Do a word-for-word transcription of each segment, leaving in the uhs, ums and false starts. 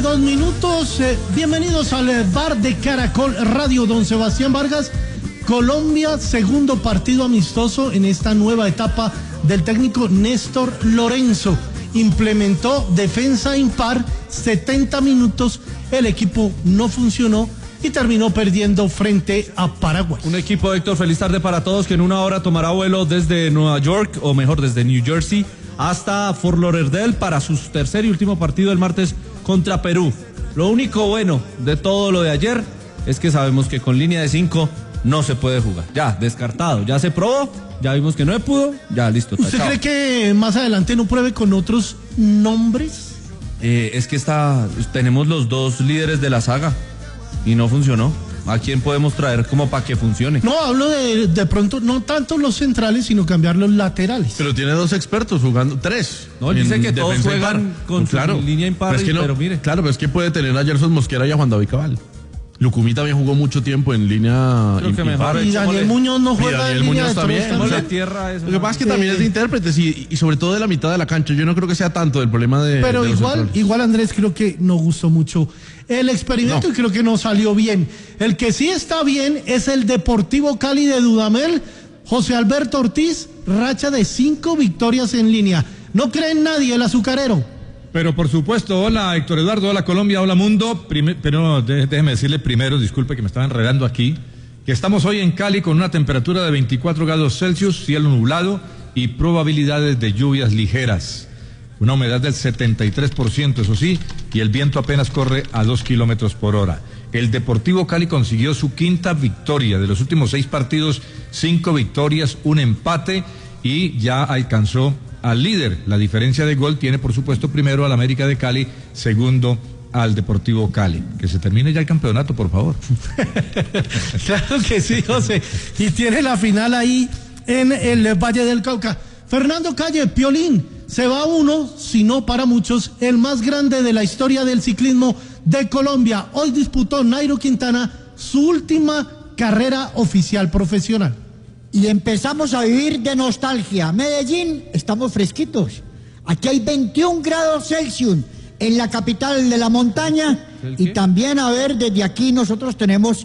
tarde, dos minutos. Eh, bienvenidos al bar de Caracol Radio. Don Sebastián Vargas. Colombia, segundo partido amistoso en esta nueva etapa del técnico Néstor Lorenzo. Implementó defensa impar, setenta minutos, el equipo no funcionó y terminó perdiendo frente a Paraguay. Un equipo, Héctor, feliz tarde para todos, que en una hora tomará vuelo desde Nueva York, o mejor desde New Jersey, hasta Fort Lauderdale para su tercer y último partido el martes contra Perú. Lo único bueno de todo lo de ayer es que sabemos que con línea de cinco no se puede jugar. Ya, descartado, ya se probó, ya vimos que no se pudo, ya listo. ¿Usted tachado. cree que más adelante no pruebe con otros nombres? Eh, es que está, tenemos los dos líderes de la saga y no funcionó. ¿A quién podemos traer como para que funcione? No, hablo de de pronto, no tanto los centrales, sino cambiar los laterales. Pero tiene dos expertos jugando, tres. No, dice que todos juegan con su línea impar, pero, es que no, pero mire. Claro, pero es que puede tener a Gerson Mosquera y a Juan David Cabal. Lucumí también jugó mucho tiempo en línea Creo que mejor. Y Daniel Muñoz no juega en línea de también. tres también. Tierra es Lo que pasa es que Sí. también es de intérpretes y, y sobre todo de la mitad de la cancha. Yo no creo que sea tanto del problema de. Pero de los igual, centrales. igual Andrés, creo que no gustó mucho el experimento No. y creo que no salió bien. El que sí está bien es el Deportivo Cali de Dudamel. José Alberto Ortiz, racha de cinco victorias en línea. No cree en nadie el azucarero. Pero por supuesto, hola Héctor Eduardo, hola Colombia, hola mundo. Prime- pero de- déjeme decirle primero, disculpe que me estaba enredando aquí, que estamos hoy en Cali con una temperatura de veinticuatro grados Celsius, cielo nublado y probabilidades de lluvias ligeras. Una humedad del setenta y tres por ciento, eso sí, y el viento apenas corre a dos kilómetros por hora. El Deportivo Cali consiguió su quinta victoria de los últimos seis partidos, cinco victorias, un empate y ya alcanzó al líder. La diferencia de gol tiene, por supuesto, primero al América de Cali, segundo al Deportivo Cali. Que se termine ya el campeonato, por favor. Claro que sí, José. Y tiene la final ahí en el Valle del Cauca. Fernando Calle, Piolín, se va uno, si no para muchos, el más grande de la historia del ciclismo de Colombia. Hoy disputó Nairo Quintana su última carrera oficial profesional. Y empezamos a vivir de nostalgia. Medellín, estamos fresquitos. Aquí hay veintiún grados Celsius en la capital de la montaña. Y también, a ver, desde aquí nosotros tenemos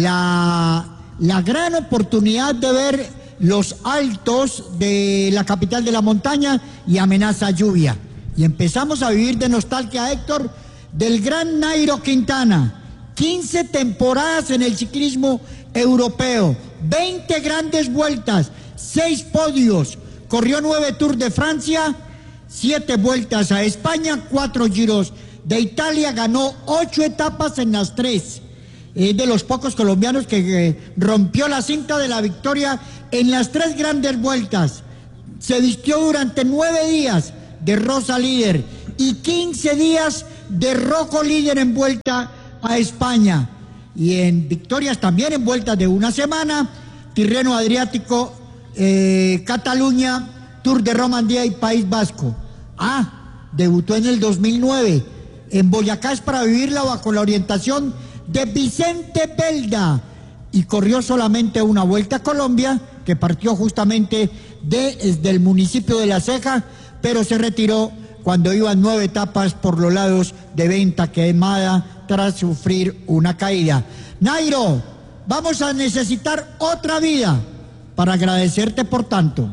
la, la gran oportunidad de ver los altos de la capital de la montaña y amenaza lluvia. Y empezamos a vivir de nostalgia, Héctor, del gran Nairo Quintana. quince temporadas en el ciclismo europeo, veinte grandes vueltas, seis podios, corrió nueve Tours de Francia, siete vueltas a España, cuatro giros de Italia, ganó ocho etapas en las tres. Es de los pocos colombianos que eh, rompió la cinta de la victoria en las tres grandes vueltas. Se vistió durante nueve días de rosa líder y quince días de rojo líder en vuelta a España. Y en victorias también en vueltas de una semana, Tirreno Adriático, eh, Cataluña, Tour de Romandía y País Vasco. Ah, debutó en el dos mil nueve en Boyacá es para vivirla bajo la orientación de Vicente Belda y corrió solamente una vuelta a Colombia que partió justamente de, desde el municipio de La Ceja, pero se retiró cuando iban nueve etapas por los lados de Venta Quemada tras sufrir una caída. Nairo, vamos a necesitar otra vida para agradecerte por tanto.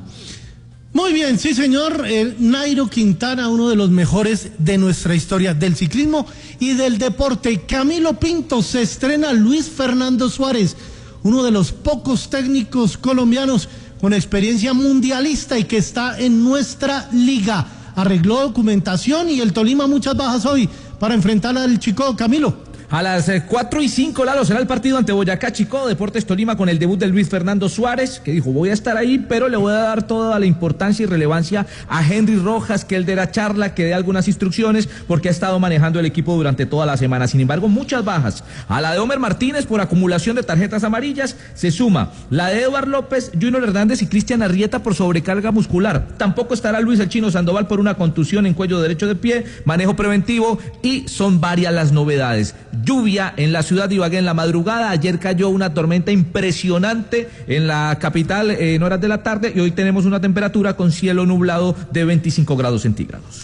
Muy bien, sí señor, el Nairo Quintana, uno de los mejores de nuestra historia del ciclismo y del deporte. Camilo Pinto, se estrena Luis Fernando Suárez, uno de los pocos técnicos colombianos con experiencia mundialista y que está en nuestra liga. Arregló documentación y el Tolima muchas bajas hoy para enfrentar al Chico. Camilo. A las cuatro y cinco, Lalo, será el partido ante Boyacá Chico, Deportes Tolima, con el debut de Luis Fernando Suárez, que dijo, voy a estar ahí, pero le voy a dar toda la importancia y relevancia a Henry Rojas, que él dé la charla, que dé algunas instrucciones, porque ha estado manejando el equipo durante toda la semana. Sin embargo, muchas bajas. A la de Homer Martínez, por acumulación de tarjetas amarillas, se suma la de Eduard López, Junior Hernández y Cristian Arrieta por sobrecarga muscular. Tampoco estará Luis El Chino Sandoval por una contusión en cuello derecho de pie, manejo preventivo, y son varias las novedades. Lluvia en la ciudad de Ibagué en la madrugada. Ayer cayó una tormenta impresionante en la capital en horas de la tarde y hoy tenemos una temperatura con cielo nublado de veinticinco grados centígrados.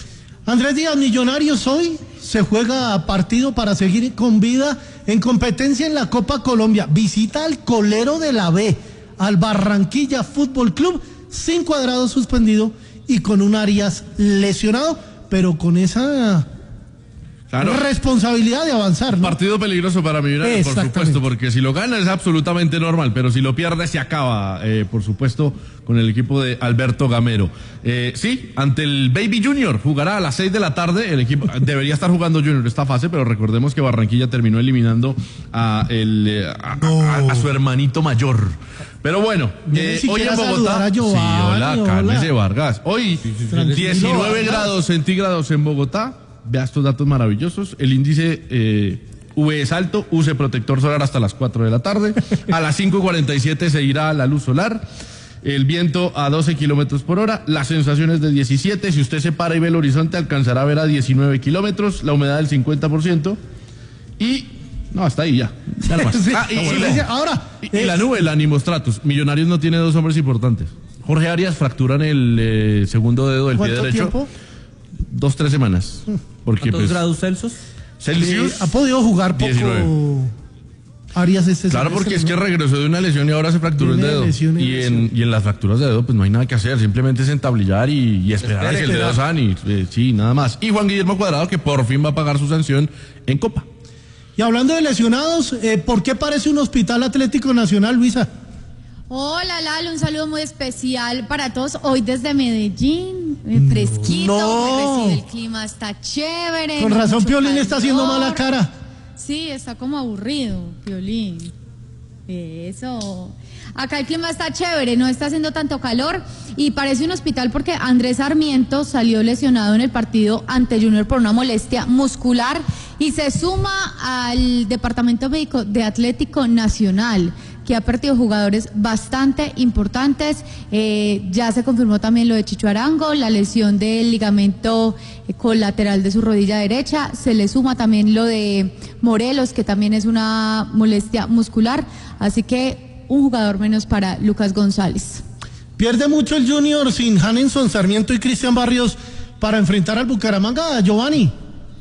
Andrés Díaz, Millonarios hoy se juega partido para seguir con vida en competencia en la Copa Colombia. Visita al colero de la B, al Barranquilla Fútbol Club, sin Cuadrado suspendido y con un Arias lesionado, pero con esa claro. responsabilidad de avanzar, ¿no? Partido peligroso para Millonarios, por supuesto, porque si lo gana es absolutamente normal, pero si lo pierde se acaba, eh, por supuesto, con el equipo de Alberto Gamero. Eh, sí, ante el Baby Junior, jugará a las seis de la tarde, el equipo debería estar jugando Junior esta fase, pero recordemos que Barranquilla terminó eliminando a, el, a, no. a, a su hermanito mayor. Pero bueno, eh, hoy en Bogotá, a Giovanni, sí, hola, hola. cálmese Vargas, hoy sí, sí, sí, diecinueve grados centígrados en Bogotá. Vea estos datos maravillosos. El índice eh, V es alto, use protector solar hasta las cuatro de la tarde. A las cinco cuarenta y siete se irá la luz solar. El viento a doce kilómetros por hora. Las sensaciones de diecisiete. Si usted se para y ve el horizonte, alcanzará a ver a diecinueve kilómetros. La humedad del cincuenta por ciento. Y. No, hasta ahí ya. Ya no más. Sí, ah, y, sí, y, sí, ahora. Y, y la nube, el Animostratus. Millonarios no tiene dos hombres importantes. Jorge Arias fractura en el eh, segundo dedo del pie derecho. ¿Cuánto tiempo? Dos, tres semanas. Porque, ¿Cuántos pues, grados Celsius? Celsius. Eh, ha podido jugar poco diecinueve. Arias este Claro, porque es que ¿no? regresó de una lesión y ahora se fracturó el dedo. Lesión y, y, en, y en las fracturas de dedo, pues no hay nada que hacer. Simplemente es entablillar y, y esperar a que el dedo sane. Eh, sí, nada más. Y Juan Guillermo Cuadrado, que por fin va a pagar su sanción en Copa. Y hablando de lesionados, eh, ¿por qué parece un hospital Atlético Nacional, Luisa? Hola, Lalo, un saludo muy especial para todos. Hoy desde Medellín, eh, fresquito, no. me recibe el clima, está chévere. Con no razón, mucho Piolín calor. está haciendo mala cara. Sí, está como aburrido, Piolín. Eso. Acá el clima está chévere, no está haciendo tanto calor y parece un hospital porque Andrés Sarmiento salió lesionado en el partido ante Junior por una molestia muscular y se suma al departamento médico de Atlético Nacional, que ha perdido jugadores bastante importantes. Eh, ya se confirmó también lo de Chicho Arango, la lesión del ligamento eh, colateral de su rodilla derecha. Se le suma también lo de Morelos, que también es una molestia muscular. Así que un jugador menos para Lucas González. Pierde mucho el Junior sin Hanenson Sarmiento y Cristian Barrios para enfrentar al Bucaramanga, Giovanni.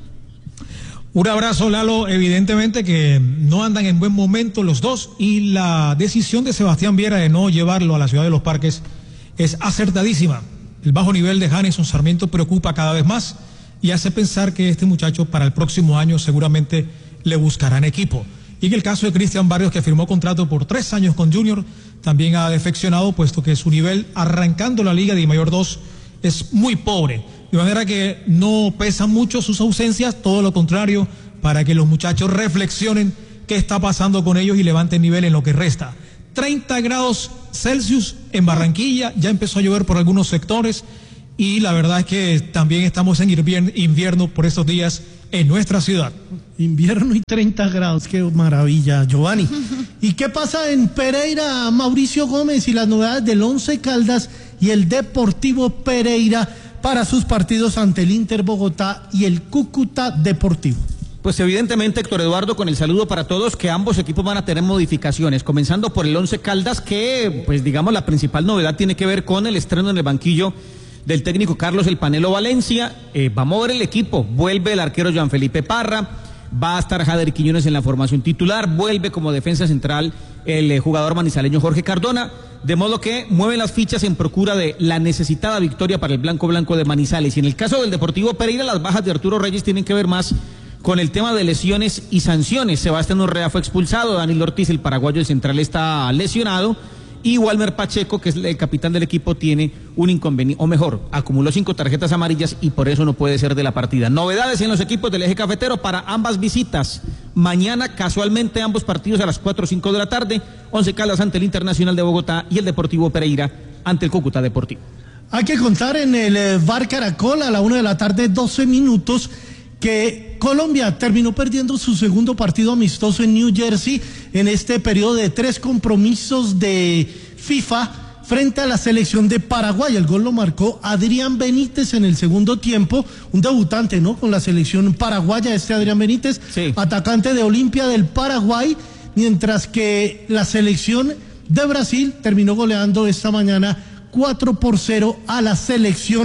Un abrazo, Lalo. Evidentemente que no andan en buen momento los dos y la decisión de Sebastián Viera de no llevarlo a la Ciudad de los Parques es acertadísima. El bajo nivel de Hanenson Sarmiento preocupa cada vez más y hace pensar que este muchacho para el próximo año seguramente le buscarán equipo. Y en el caso de Cristian Barrios, que firmó contrato por tres años con Junior, también ha defeccionado, puesto que su nivel arrancando la Liga de Mayor dos es muy pobre. De manera que no pesan mucho sus ausencias, todo lo contrario, para que los muchachos reflexionen qué está pasando con ellos y levanten nivel en lo que resta. treinta grados Celsius en Barranquilla, ya empezó a llover por algunos sectores y la verdad es que también estamos en invierno por estos días en nuestra ciudad. Invierno y treinta grados, qué maravilla, Giovanni. ¿Y qué pasa en Pereira, Mauricio Gómez, y las novedades del Once Caldas y el Deportivo Pereira para sus partidos ante el Inter Bogotá y el Cúcuta Deportivo? Pues evidentemente, Héctor Eduardo, con el saludo para todos, que ambos equipos van a tener modificaciones, comenzando por el Once Caldas, que pues digamos la principal novedad tiene que ver con el estreno en el banquillo del técnico Carlos El Panelo Valencia. Eh, va a mover el equipo, vuelve el arquero Joan Felipe Parra, va a estar Jader Quiñones en la formación titular, vuelve como defensa central el eh, jugador manizaleño Jorge Cardona, de modo que mueve las fichas en procura de la necesitada victoria para el blanco blanco de Manizales. Y en el caso del Deportivo Pereira, las bajas de Arturo Reyes tienen que ver más con el tema de lesiones y sanciones. Sebastián Urrea fue expulsado, Danilo Ortiz, el paraguayo, el central, está lesionado, y Walmer Pacheco, que es el capitán del equipo, tiene un inconveniente, o mejor, acumuló cinco tarjetas amarillas y por eso no puede ser de la partida. Novedades en los equipos del eje cafetero para ambas visitas. Mañana, casualmente, ambos partidos a las cuatro o cinco de la tarde. Once Caldas ante el Internacional de Bogotá y el Deportivo Pereira ante el Cúcuta Deportivo. Hay que contar en el eh, Bar Caracol a la una de la tarde, doce minutos, que Colombia terminó perdiendo su segundo partido amistoso en New Jersey en este periodo de tres compromisos de FIFA frente a la selección de Paraguay. El gol lo marcó Adrián Benítez en el segundo tiempo, un debutante, ¿no?, con la selección paraguaya, este Adrián Benítez, sí, atacante de Olimpia del Paraguay, mientras que la selección de Brasil terminó goleando esta mañana cuatro por cero a la selección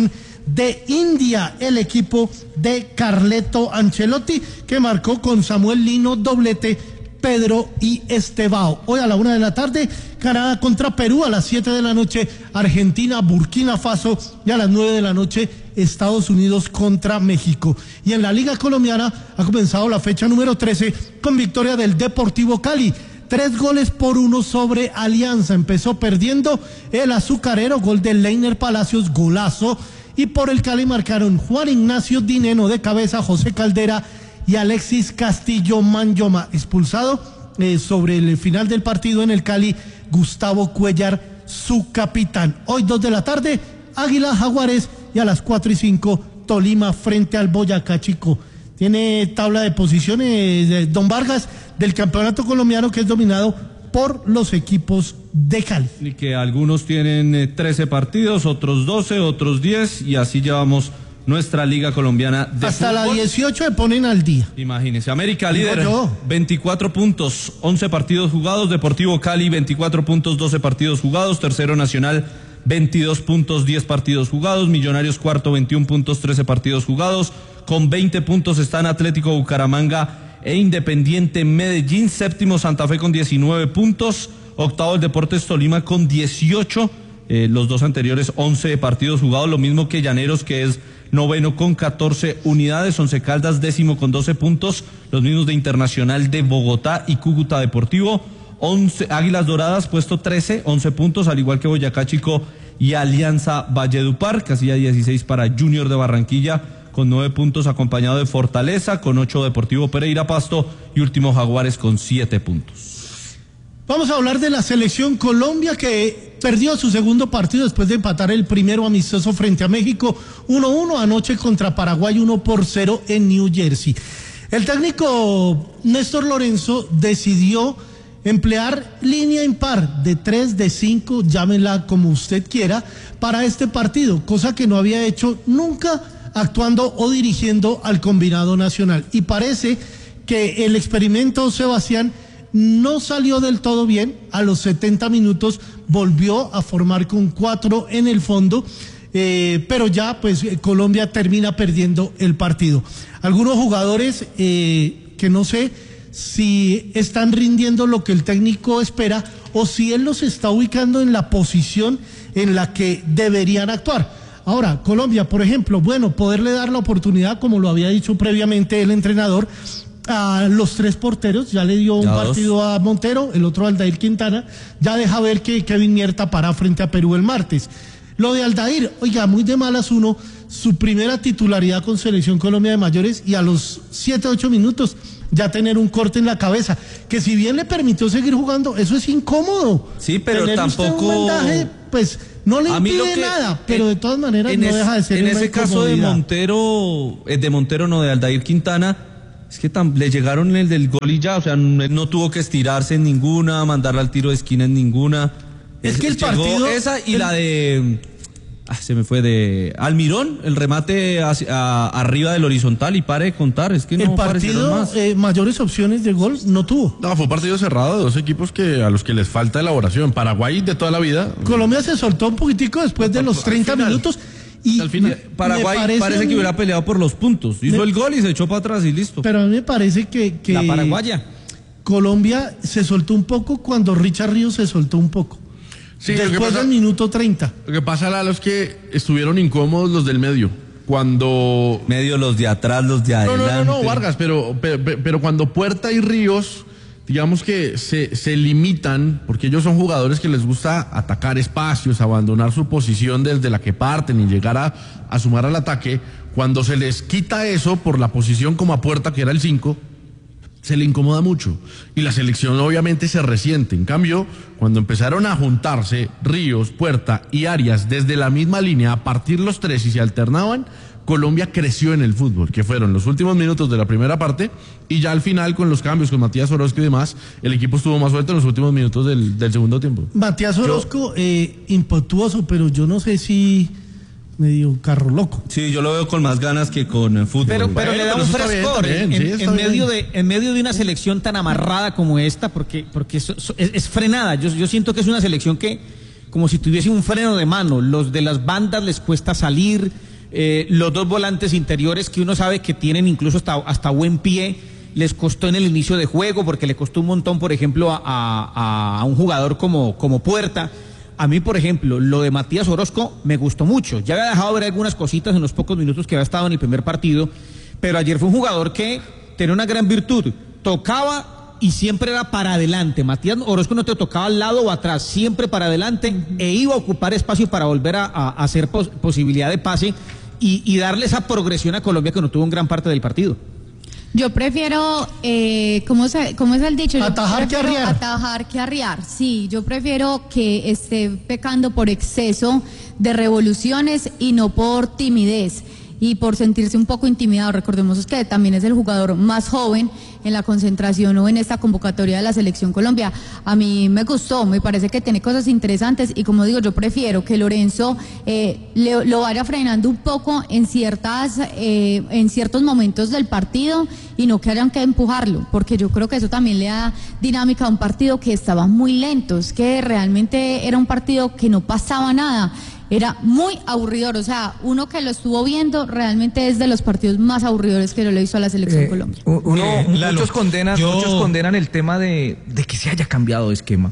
de India, el equipo de Carleto Ancelotti, que marcó con Samuel Lino doblete, Pedro y Estevao. Hoy a la una de la tarde, Canadá contra Perú, a las siete de la noche, Argentina, Burkina Faso, y a las nueve de la noche, Estados Unidos contra México. Y en la Liga Colombiana ha comenzado la fecha número trece con victoria del Deportivo Cali. Tres goles por uno sobre Alianza. Empezó perdiendo el azucarero, gol de Leiner Palacios, golazo. Y por el Cali marcaron Juan Ignacio Dineno de cabeza, José Caldera y Alexis Castillo Manyoma. Expulsado eh, sobre el final del partido en el Cali, Gustavo Cuellar, su capitán. Hoy dos de la tarde, Águila Jaguares, y a las cuatro y cinco, Tolima frente al Boyacá Chico. Tiene tabla de posiciones de Don Vargas del campeonato colombiano, que es dominado por los equipos de Cali. Y que algunos tienen eh, trece partidos, otros doce, otros diez, y así llevamos nuestra liga colombiana de hasta fútbol. La dieciocho se ponen al día. Imagínense, América líder, yo. veinticuatro puntos, once partidos jugados, Deportivo Cali veinticuatro puntos, doce partidos jugados, tercero Nacional veintidós puntos, diez partidos jugados, Millonarios cuarto, veintiún puntos, trece partidos jugados, con veinte puntos están Atlético Bucaramanga e Independiente Medellín, séptimo Santa Fe con diecinueve puntos, octavo el Deportes Tolima con dieciocho, eh, los dos anteriores once partidos jugados, lo mismo que Llaneros, que es noveno con catorce unidades, Once Caldas décimo con doce puntos, los mismos de Internacional de Bogotá y Cúcuta Deportivo, once Águilas Doradas puesto trece, once puntos, al igual que Boyacá Chico y Alianza Valledupar, casilla dieciséis para Junior de Barranquilla con nueve puntos, acompañado de Fortaleza con ocho Deportivo Pereira Pasto y último Jaguares con siete puntos. Vamos a hablar de la selección Colombia, que perdió su segundo partido después de empatar el primero amistoso frente a México uno uno, anoche contra Paraguay uno por cero en New Jersey. El técnico Néstor Lorenzo decidió emplear línea impar de tres, de cinco, llámenla como usted quiera, para este partido, cosa que no había hecho nunca actuando o dirigiendo al combinado nacional. Y parece que el experimento, Sebastián, no salió del todo bien. A los setenta minutos volvió a formar con cuatro en el fondo, eh, pero ya pues Colombia termina perdiendo el partido. Algunos jugadores eh, que no sé si están rindiendo lo que el técnico espera o si él los está ubicando en la posición en la que deberían actuar. Ahora, Colombia, por ejemplo, bueno, poderle dar la oportunidad, como lo había dicho previamente el entrenador, a los tres porteros, ya le dio un ya partido dos. a Montero, el otro a Aldair Quintana, ya deja ver que Kevin Mier tapará frente a Perú el martes. Lo de Aldair, oiga, muy de malas uno, su primera titularidad con Selección Colombia de mayores, y a los siete, ocho minutos ya tener un corte en la cabeza, que si bien le permitió seguir jugando, eso es incómodo. Sí, pero tener tampoco... usted un vendaje, pues no le a mí impide lo que, nada, pero en, de todas maneras no es, deja de ser en una ese caso de incomodidad. Montero, eh, de Montero no, de Aldair Quintana, es que tam, le llegaron el del gol y ya, o sea, no, no tuvo que estirarse en ninguna, mandarla al tiro de esquina en ninguna. Es, es que el partido... Esa y el... la de... Ah, se me fue de Almirón, el remate hacia, a, arriba del horizontal y pare de contar, es que no el partido más. Eh, mayores opciones de gol no tuvo. No, fue un partido cerrado de dos equipos que a los que les falta elaboración. Paraguay de toda la vida. Colombia se soltó un poquitico después de los treinta minutos y al final. Paraguay parece, parece que hubiera peleado por los puntos, hizo me, el gol y se echó para atrás y listo. Pero a mí me parece que, que la paraguaya. Colombia se soltó un poco cuando Richard Ríos se soltó un poco. Sí, después pasa, del minuto treinta. Lo que pasa, Lalo, es que estuvieron incómodos los del medio. Cuando... Medio, los de atrás, los de adelante. No, no, no, no Vargas, pero, pero, pero cuando Puerta y Ríos, digamos que se, se limitan, porque ellos son jugadores que les gusta atacar espacios, abandonar su posición desde la que parten y llegar a, a sumar al ataque. Cuando se les quita eso por la posición como a Puerta, que era el cinco, se le incomoda mucho y la selección obviamente se resiente. En cambio, cuando empezaron a juntarse Ríos, Puerta y Arias desde la misma línea, a partir los tres y se alternaban, Colombia creció en el fútbol, que fueron los últimos minutos de la primera parte, y ya al final con los cambios, con Matías Orozco y demás, el equipo estuvo más suelto en los últimos minutos del, del segundo tiempo. Matías Orozco, yo, eh, impetuoso, pero yo no sé si... medio carro loco. Sí, yo lo veo con más ganas que con el fútbol. Pero, pero bueno, le da pero un bien, frescor bien, en, sí, en medio bien. de en medio de una selección tan amarrada como esta, porque porque es, es, es frenada. Yo, yo siento que es una selección que como si tuviese un freno de mano. Los de las bandas les cuesta salir. Eh, los dos volantes interiores que uno sabe que tienen incluso hasta, hasta buen pie, les costó en el inicio de juego, porque le costó un montón, por ejemplo, a, a, a un jugador como, como Puerta. A mí, por ejemplo, lo de Matías Orozco me gustó mucho. Ya había dejado ver algunas cositas en los pocos minutos que había estado en el primer partido, pero ayer fue un jugador que tenía una gran virtud. Tocaba y siempre era para adelante. Matías Orozco no te tocaba al lado o atrás, siempre para adelante, e iba a ocupar espacio para volver a, a, a hacer pos, posibilidad de pase y, y darle esa progresión a Colombia que no tuvo en gran parte del partido. Yo prefiero, eh, ¿cómo, se, ¿cómo es el dicho? Yo Atajar que arriar. Atajar que arriar, sí. Yo prefiero que esté pecando por exceso de revoluciones y no por timidez y por sentirse un poco intimidado. Recordemos que también es el jugador más joven en la concentración o en esta convocatoria de la Selección Colombia. A mí me gustó, me parece que tiene cosas interesantes y como digo, yo prefiero que Lorenzo eh, le, lo vaya frenando un poco en ciertas eh, en ciertos momentos del partido y no que hayan que empujarlo, porque yo creo que eso también le da dinámica a un partido que estaba muy lento, es que realmente era un partido que no pasaba nada. Era muy aburridor, o sea, uno que lo estuvo viendo realmente es de los partidos más aburridores que lo he visto a la Selección eh, Colombia. Uno, Eh, Lalo, muchos condenan, yo... muchos condenan el tema de, de que se haya cambiado de esquema.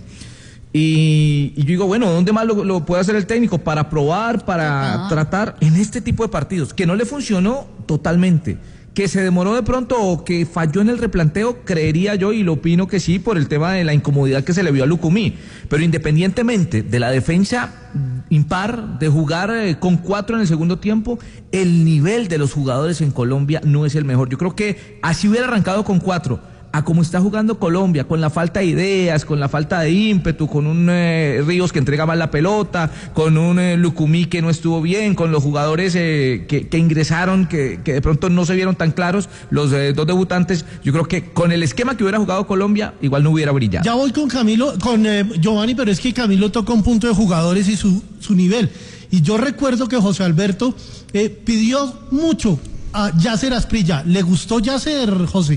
Y, y yo digo, bueno, ¿dónde más lo, lo puede hacer el técnico? Para probar, para Ah. tratar en este tipo de partidos, que no le funcionó totalmente. Que se demoró de pronto o que falló en el replanteo, creería yo, y lo opino que sí, por el tema de la incomodidad que se le vio a Lucumí. Pero independientemente de la defensa impar, de jugar eh, con cuatro en el segundo tiempo, el nivel de los jugadores en Colombia no es el mejor. Yo creo que así hubiera arrancado con cuatro. A como está jugando Colombia, con la falta de ideas, con la falta de ímpetu, con un eh, Ríos que entrega mal la pelota, con un eh, Lucumí que no estuvo bien, con los jugadores eh, que, que ingresaron, que, que de pronto no se vieron tan claros, los eh, dos debutantes, yo creo que con el esquema que hubiera jugado Colombia, igual no hubiera brillado. Ya voy con Camilo, con eh, Giovanni, pero es que Camilo toca un punto de jugadores y su, su nivel. Y yo recuerdo que José Alberto eh, pidió mucho a Yasser Asprilla. ¿Le gustó Yasser, José?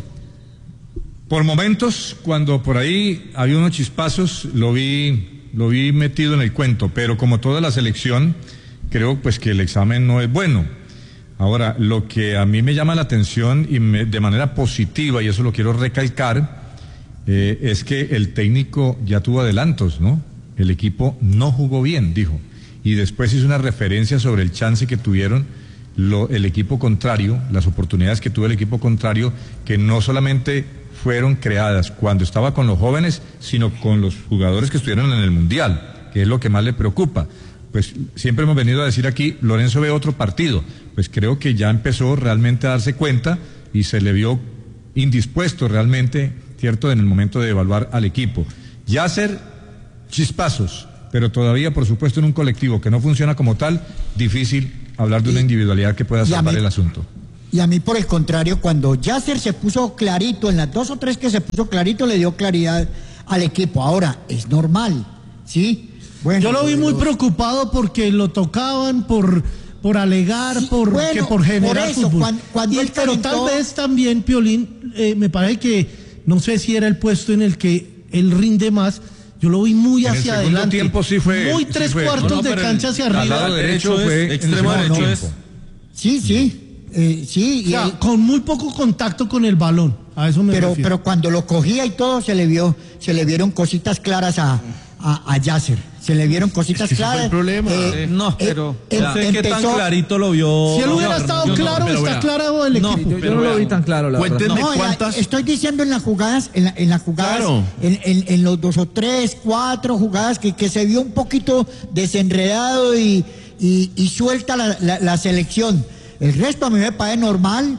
Por momentos, cuando por ahí había unos chispazos, lo vi, lo vi metido en el cuento, pero como toda la selección, creo pues que el examen no es bueno. Ahora, lo que a mí me llama la atención y me, de manera positiva, y eso lo quiero recalcar, eh, es que el técnico ya tuvo adelantos, ¿no? El equipo no jugó bien, dijo, y después hizo una referencia sobre el chance que tuvieron lo, el equipo contrario, las oportunidades que tuvo el equipo contrario, que no solamente fueron creadas cuando estaba con los jóvenes, sino con los jugadores que estuvieron en el Mundial, que es lo que más le preocupa. Pues siempre hemos venido a decir aquí, Lorenzo ve otro partido, pues creo que ya empezó realmente a darse cuenta y se le vio indispuesto realmente, cierto, en el momento de evaluar al equipo. Ya hacer chispazos, pero todavía, por supuesto, en un colectivo que no funciona como tal, difícil hablar de una individualidad que pueda salvar el asunto. Y a mí, por el contrario, cuando Yasser se puso clarito, en las dos o tres que se puso clarito, le dio claridad al equipo. Ahora, es normal, ¿sí? Bueno, yo lo vi muy los... preocupado porque lo tocaban por, por alegar, sí, por, bueno, que por generar por eso, fútbol. Cuando, cuando y, él pero calentó... tal vez también, Piolín, eh, me parece que, no sé si era el puesto en el que él rinde más. Yo lo vi muy en hacia el segundo adelante. Tiempo sí fue, muy sí tres fue. cuartos no, no, de cancha hacia arriba. Al lado derecho fue extremo derecho es. Sí, sí. Eh, sí, o sea, y él, con muy poco contacto con el balón, a eso me pero, refiero. pero cuando lo cogía y todo se le vio, se le vieron cositas claras a, a, a Yasser, se le vieron cositas Es que ese claras. fue el problema. Eh, No, eh, pero em- No sé qué tan empezó- clarito lo vio. Si él hubiera No, estado yo no, claro, pero está vea. claro el No, equipo. Yo, yo Pero no lo vea, vi tan claro, la verdad. cuéntenme No, en la- cuántas. estoy diciendo en las jugadas, en, la, en las jugadas, Claro. en, en, en los dos o tres, cuatro jugadas que, que se vio un poquito desenredado y, y, y suelta la, la, la selección. El resto a mí me parece normal.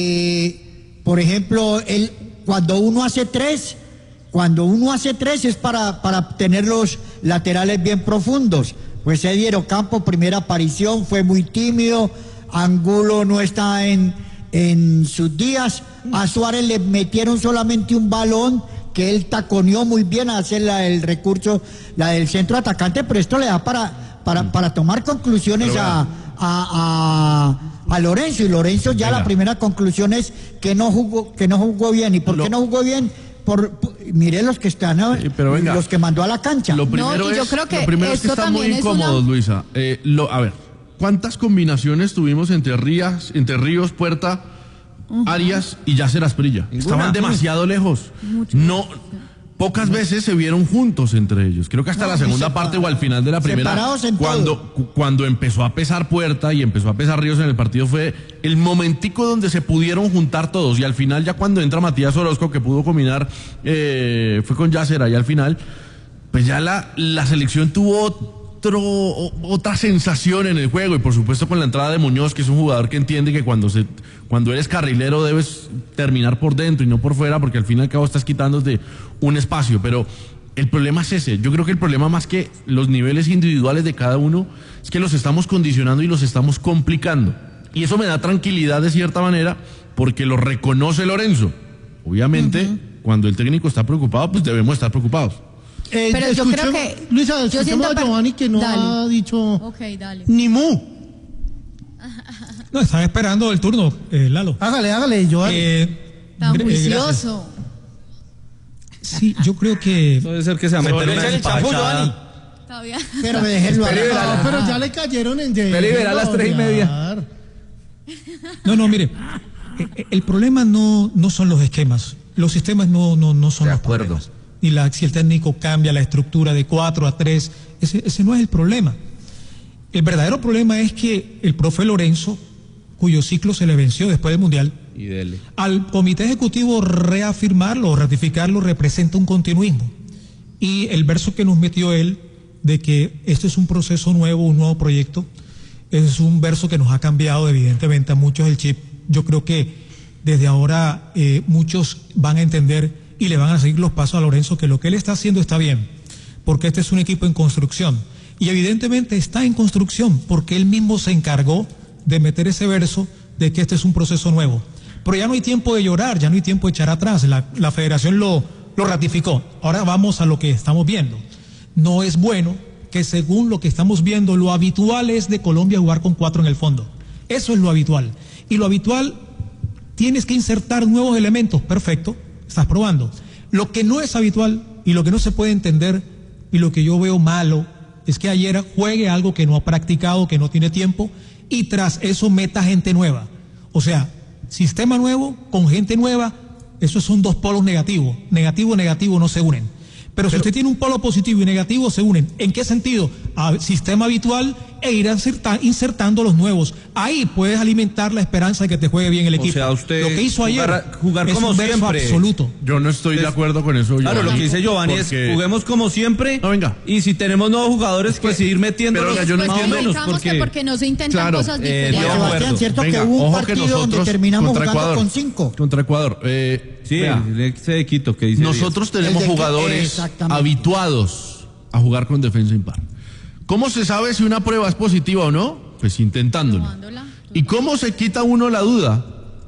Eh, por ejemplo, el, cuando uno hace tres, cuando uno hace tres es para, para tener los laterales bien profundos. Pues Eddie Ocampo, primera aparición, fue muy tímido. Angulo no está en, en sus días. A Suárez le metieron solamente un balón que él taconeó muy bien a hacer la, el recurso, la del centro atacante, pero esto le da para, para, para tomar conclusiones a, a, a, a Lorenzo. Y Lorenzo ya Venga. la primera conclusión es que no jugó, que no jugó bien. ¿Y por Lo- qué no jugó bien? Por, por- mire los que están, ¿no? Sí, pero venga. los que mandó a la cancha. Lo primero y yo es, creo que lo primero es que esto están muy también es incómodos, una- Luisa. Eh, lo, a ver, ¿cuántas combinaciones tuvimos entre Rías, entre Ríos, Puerta, uh-huh. Arias y Yasser Asprilla? Estaban demasiado lejos. Mucho. No, pocas veces se vieron juntos entre ellos. Creo que hasta no, la segunda parte o al final de la primera, cuando, cuando empezó a pesar Puerta y empezó a pesar Ríos en el partido, fue el momentico donde se pudieron juntar todos. Y al final, ya cuando entra Matías Orozco, que pudo combinar, eh, fue con Yasser ahí al final, pues ya la, la selección tuvo Otro, otra sensación en el juego, y por supuesto con la entrada de Muñoz, que es un jugador que entiende que cuando se cuando eres carrilero debes terminar por dentro y no por fuera, porque al fin y al cabo estás quitándote un espacio. Pero el problema es ese. Yo creo que el problema, más que los niveles individuales de cada uno, es que los estamos condicionando y los estamos complicando, y eso me da tranquilidad de cierta manera, porque lo reconoce Lorenzo. Obviamente, uh-huh. cuando el técnico está preocupado, pues debemos estar preocupados. Eh, Pero yo creo que... Luisa, escuchemos a Giovanni, que no dale. ha dicho okay, dale. ni mu. No, están esperando el turno, eh, Lalo. Hágale, hágale, Giovanni. Eh, Tan eh, juicioso. Sí, yo creo que... Puede ser que se va a meter una despachada. Pero me dejé lo no, pero ya le cayeron en... Me liberar a las tres y media. No, no, mire. El problema no, no son los esquemas. Los sistemas no, no, no son de los acuerdo. problemas. Y la, si el técnico cambia la estructura de cuatro a tres, ese, ese no es el problema. El verdadero problema es que el profe Lorenzo, cuyo ciclo se le venció después del Mundial, y dele. al comité ejecutivo reafirmarlo o ratificarlo representa un continuismo. Y el verso que nos metió él de que este es un proceso nuevo, un nuevo proyecto, es un verso que nos ha cambiado evidentemente a muchos el chip. Yo creo que desde ahora eh, muchos van a entender y le van a seguir los pasos a Lorenzo, que lo que él está haciendo está bien, porque este es un equipo en construcción, y evidentemente está en construcción, porque él mismo se encargó de meter ese verso de que este es un proceso nuevo. Pero ya no hay tiempo de llorar, ya no hay tiempo de echar atrás, la, la federación lo, lo ratificó. Ahora vamos a lo que estamos viendo. No es bueno que, según lo que estamos viendo, lo habitual es de Colombia jugar con cuatro en el fondo. Eso es lo habitual. Y lo habitual, tienes que insertar nuevos elementos, perfecto. Estás probando. Lo que no es habitual y lo que no se puede entender y lo que yo veo malo es que ayer juegue algo que no ha practicado, que no tiene tiempo, y tras eso meta gente nueva. O sea, sistema nuevo con gente nueva, esos son dos polos negativos. Negativo y negativo no se unen. Pero, Pero si usted tiene un polo positivo y negativo, se unen. ¿En qué sentido? A sistema habitual e ir insertando los nuevos. Ahí puedes alimentar la esperanza de que te juegue bien el equipo. O sea, usted lo que hizo jugar, ayer jugar es como un verso siempre. absoluto. Yo no estoy de acuerdo con eso, Claro, Giovanni, lo que dice Giovanni porque... es juguemos como siempre. No, venga. Y si tenemos nuevos jugadores, pues seguir metiendo Pero, los yo no pues entiendo. menos porque... porque no se intentan Claro, cosas eh, diferentes. de Sebastián, acuerdo. cierto Venga, que hubo un ojo que partido donde terminamos contra jugando Ecuador, con cinco. Contra Ecuador. Eh, Sí, vea, ese de Quito que dice. nosotros tenemos El de que- jugadores exactamente. habituados a jugar con defensa impar. ¿Cómo se sabe si una prueba es positiva o no? Pues intentándolo. Jugándola, ¿Y cómo se quita uno la duda?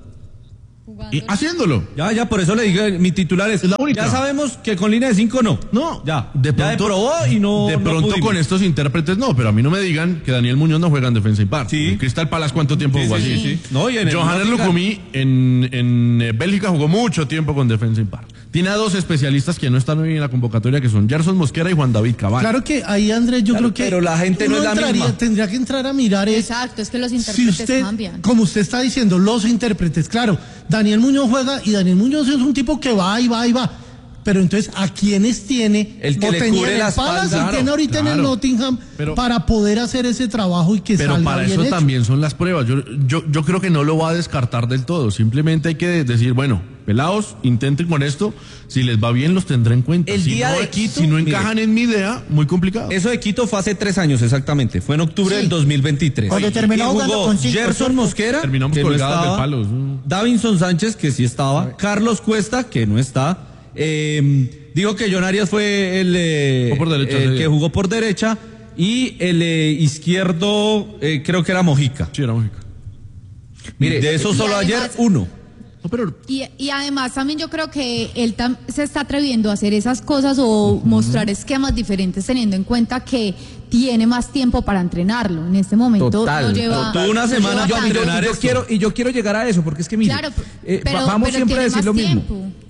jugándola. Y haciéndolo. Ya, ya, por eso le dije, mi titular es, Es la única. ya sabemos que con línea de cinco no. No, Ya, de ya pronto probó y no. De no pronto pudimos. con estos intérpretes no, pero a mí no me digan que Daniel Muñoz no juega en defensa impar. Sí. En Crystal Palace, ¿cuánto tiempo Sí, jugó sí, así? sí, sí. No, y en el Johannes Nottingham. Lucumí en, en eh, Bélgica jugó mucho tiempo con defensa impar. Tiene a dos especialistas que no están hoy en la convocatoria, que son Gerson Mosquera y Juan David Cabal. Claro que ahí, Andrés, yo Claro, creo que... pero la gente no uno es la entraría- misma. Tendría que entrar a mirar es... Exacto, es que los Si intérpretes usted, cambian. como usted está diciendo, los intérpretes, claro, Daniel Muñoz juega y Daniel Muñoz es un tipo que va y va y va. Pero entonces, ¿a quiénes tiene? El que o le tenía cubre en la el Palace, espalda. y tiene ahorita en el Claro, Nottingham pero- para poder hacer ese trabajo y que Pero salga para bien eso hecho. también son las pruebas. Yo, yo, yo creo que no lo va a descartar del todo. Simplemente hay que decir, bueno, pelados, intenten con esto. Si les va bien, los tendré en cuenta. El si día no, de Quito, si no mire. encajan en mi idea, muy complicado. Eso de Quito fue hace tres años exactamente. Fue en octubre Sí. del dos mil veintitrés. Cuando terminó Y jugando jugó con cinco, Gerson ¿cierto? Mosquera, Terminamos que no colgados de estaba. palos, ¿no? Davinson Sánchez, que sí estaba. Carlos Cuesta, que no está. Eh, digo que John Arias fue el, eh, Jugó por derecha, el sí. que jugó por derecha. Y el eh, izquierdo, eh, creo que era Mojica. Sí, era México. Mire, de eso y solo además- ayer uno. No, pero Y, y además también yo creo que él tam- se está atreviendo a hacer esas cosas o mostrar esquemas diferentes teniendo en cuenta que tiene más tiempo para entrenarlo. En este momento Total, no lleva... tuvo una no semana lleva para tanto. entrenar Y yo esto. quiero, y yo quiero llegar a eso, porque es que mire, Claro, eh, pero, vamos pero siempre a tiene decir lo más mismo. tiempo.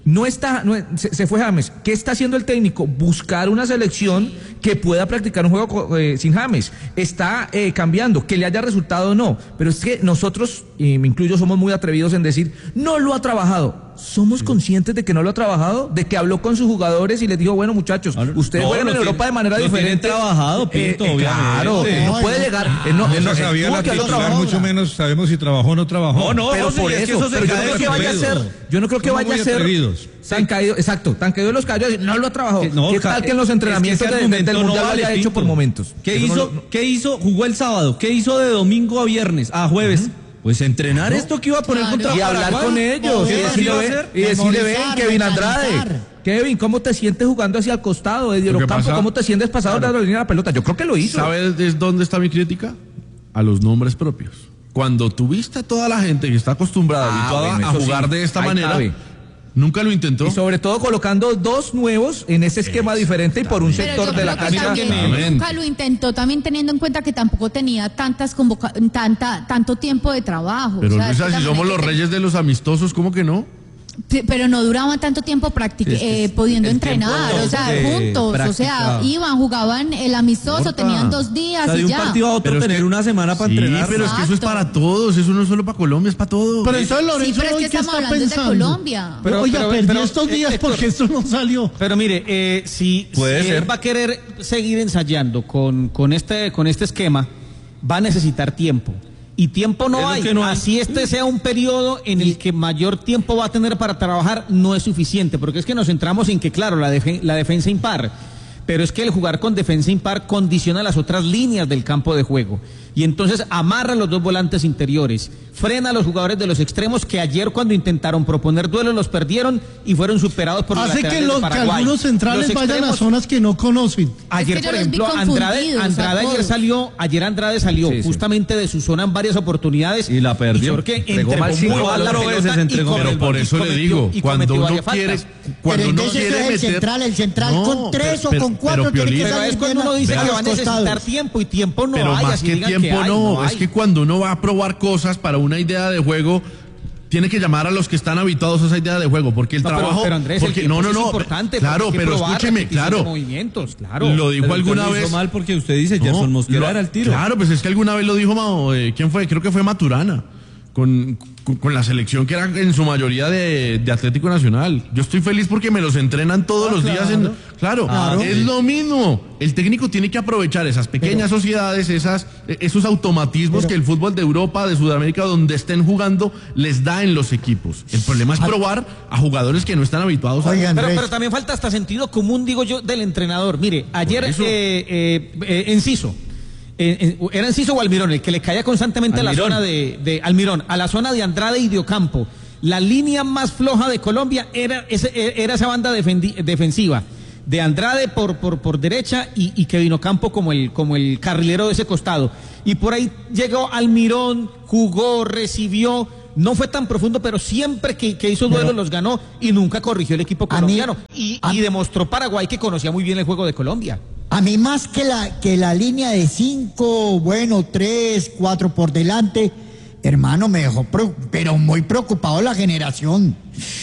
No está, no, se, se fue James. ¿Qué está haciendo el técnico? Buscar una selección que pueda practicar un juego eh, sin James. Está eh, cambiando, que le haya resultado o no. Pero es que nosotros, y me incluyo, somos muy atrevidos en decir, no lo ha trabajado. ¿Somos conscientes de que no lo ha trabajado? ¿De que habló con sus jugadores y les dijo, bueno, muchachos, ustedes no, juegan en tiene, Europa de manera lo diferente? Tienen trabajado, Pinto, eh, eh, Claro, él no puede llegar. Él no, él no, no sabía él la tuvo que haberlo titular, trabajado. mucho menos sabemos si trabajó o no trabajó. No, no, pero José, por es que eso, eso se pero yo cae no creo de que vaya a ser, peso. yo no creo que Somos vaya a muy ser atrevidos. tan caído, exacto, tan caído de los caballos, no lo ha trabajado. Que no, ¿Qué tal que en los es entrenamientos que ese de- argumento del no mundial lo vale, haya hecho Pinto. por momentos? ¿Qué Eso no hizo? lo- no- ¿Qué hizo? Jugó el sábado. ¿Qué hizo de domingo a viernes? A jueves. Pues entrenar esto que iba a poner Claro. contra y hablar Paraguay. con ellos, ¿Qué y más decirle, iba a ven, hacer? y decirle, ven, Memorizar, Kevin Andrade, mentalizar. Kevin, ¿cómo te sientes jugando hacia el costado de Lo que Diorocampo? pasa- ¿Cómo te sientes pasado de la línea de la pelota? Yo creo que lo hizo. ¿Sabes desde dónde está mi crítica? A los nombres propios. Cuando tuviste a toda la gente que está acostumbrada, Ah, habituada bueno, a eso jugar sí, de esta ahí manera, cabe. nunca lo intentó. Y sobre todo colocando dos nuevos en ese esquema diferente y por un Pero sector yo de la creo que cancha. también Exactamente. nunca lo intentó, también teniendo en cuenta que tampoco tenía tantas convoca tanta tanto tiempo de trabajo. Pero o sea, Luisa, es que si también somos hay los que reyes de los amistosos, ¿cómo que no? Pe- pero no duraban tanto tiempo practic- Sí, es que eh, es- pudiendo el tiempo entrenar, o sea, de juntos, o sea, práctica. iban, jugaban el amistoso, Importa. tenían dos días O sea, de y un ya. partido a otro Pero es tener que- una semana para Sí, entrenar. pero es que eso es Exacto. para todos, eso no es solo para Colombia, es para todos. Pero entonces Sí, Lorenzo, pero es ¿hoy que qué estamos está hablando de pensando? Colombia. Pero- Oiga, pero- perdí pero, estos eh, días Héctor. porque esto no salió. Pero mire, eh, si, Puede si ser. él va a querer seguir ensayando con, con, este, con este esquema, va a necesitar tiempo. Y tiempo Es no lo hay. que no hay. Así este sea un periodo en el que mayor tiempo va a tener para trabajar, no es suficiente. Porque es que nos centramos en que, claro, la, defe- la defensa impar. Pero es que el jugar con defensa impar condiciona las otras líneas del campo de juego. Y entonces amarra los dos volantes interiores, frena a los jugadores de los extremos que ayer cuando intentaron proponer duelos los perdieron y fueron superados por los Hace que, laterales los, de que Paraguay. algunos centrales Los vayan a extremos- zonas que no conocen. Ayer, Es que yo por los vi ejemplo, Andrade, confundidos a Andrade ayer todos. salió, ayer Andrade salió Sí, sí. justamente de su zona en varias oportunidades Y la perdió. porque Entregó entregó mal muy cinco mal la cuatro pelota veces y entregó. cometió- Pero por eso y le cometió- digo, y cuando cometió uno varias quiere, faltas. cuando Pero uno entonces quiere es el meter, central, el central No, con tres pero- o con pero- cuatro pero, tiene que Piolín, Pero salir es cuando bien uno a- dice a que los va a necesitar costados. tiempo y tiempo no pero hay, más así que digan tiempo hay, no, es hay. que cuando uno va a probar cosas para una idea de juego, tiene que llamar a los que están habituados a esa idea de juego, porque el No, pero- trabajo, pero, Andrés, el porque tiempo no, no, sí es no, importante, claro, porque hay que pero probar, escúcheme, repetición de claro, movimientos, claro. lo dijo Pero alguna usted lo vez. hizo mal porque usted dice, No, Gerson Mosquera lo- era el tiro. Claro, pues es que alguna vez lo dijo, Mao, eh, ¿quién fue? Creo que fue Maturana. Con, con, con la selección que era en su mayoría de, de Atlético Nacional. Yo estoy feliz porque me los entrenan todos Ah, los claro. días. En, claro, Claro. es lo mismo. El técnico tiene que aprovechar esas pequeñas sociedades, esas, eh, esos automatismos que el fútbol de Europa, de Sudamérica, donde estén jugando, les da en los equipos. El problema es probar a jugadores que no están habituados a... Oigan, Pero, Andrés. pero también falta hasta sentido común, digo yo, del entrenador. Mire, ayer eso. eh, eh, eh, Enciso, eh, eh, era Enciso o Almirón, el que le caía constantemente a la Almirón. zona de, de Almirón, a la zona de Andrade y de Ocampo. La línea más floja de Colombia era, ese, era esa banda defendi- defensiva. De Andrade por, por, por derecha y, y Kevin Ocampo como el, como el carrilero de ese costado. Y por ahí llegó Almirón, jugó, recibió. No fue tan profundo, pero siempre que, que hizo duelos los ganó y nunca corrigió el equipo A mí- colombiano. y, a- y demostró Paraguay que conocía muy bien el juego de Colombia. A mí más que la, que la línea de cinco, bueno, tres, cuatro por delante, hermano, me dejó, preo- pero muy preocupado la generación.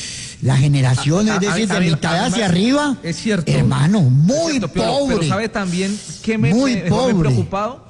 La generación, A- a- es decir, a- a de mí- mitad a mí hacia me- arriba. es cierto. Hermano, Es muy cierto, pero- pobre. Pero sabe también que me, Muy me dejó muy pobre. preocupado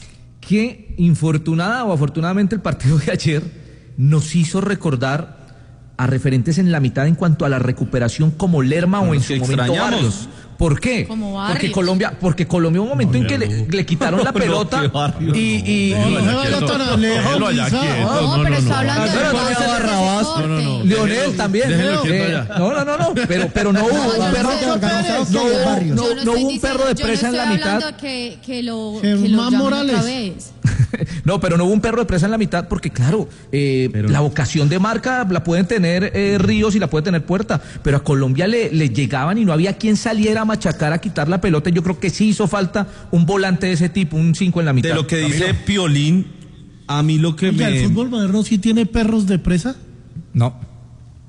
que infortunada o afortunadamente el partido de ayer nos hizo recordar a referentes en la mitad en cuanto a la recuperación como Lerma o en los su que momento extrañamos. Barrios. ¿Por qué? Como Porque Barrios. Colombia, porque Colombia hubo un momento en que le, le quitaron la No, pelota qué Barrios, y, y- No, y- no se vaya tan lejos, Déjelo allá Lisa. quieto. No, no, pero no, está no. hablando de Pero los no, jugadores Barrabás, de no, no, no. deporte. Leonel también. déjelo quieto Eh, allá. no, no, no, no, pero, pero no hubo No, un yo perro, no estoy- organizados no, que hubo- Barrios. no- Yo no estoy hubo un diciendo- perro de yo no presa en la estoy mitad. hablando que, que lo, Germán que lo llamen Morales. otra vez. No, pero no hubo un perro de presa en la mitad porque, claro, eh, la vocación de marca la pueden tener eh, Ríos y la puede tener Puerta, pero a Colombia le, le llegaban y no había quien saliera a machacar, a quitar la pelota. Yo creo que sí hizo falta un volante de ese tipo, un cinco en la mitad. De lo que dice Piolín, a mí lo que Oiga, me... ¿el fútbol moderno sí tiene perros de presa? No.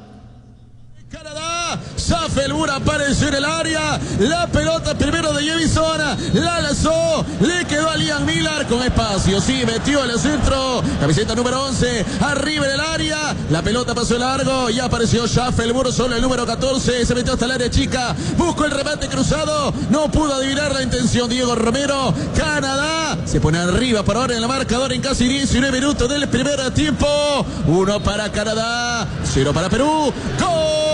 Canadá. Schaffelburg apareció en el área. La pelota primero de Jevison. La lanzó. Le quedó a Liam Miller con espacio. Sí, metió el centro. Camiseta número once. Arriba en el área. La pelota pasó largo. Y apareció Schaffelburg. Solo el número catorce. Se metió hasta el área chica. Buscó el remate cruzado. No pudo adivinar la intención Diego Romero. Canadá se pone arriba por ahora en el marcador en casi diecinueve minutos del primer tiempo. Uno para Canadá. Cero para Perú. ¡Gol!